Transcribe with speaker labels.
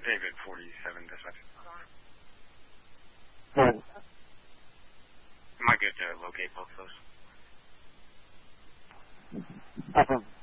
Speaker 1: David 47 dispatch.
Speaker 2: What?
Speaker 1: Am I good to locate both of those?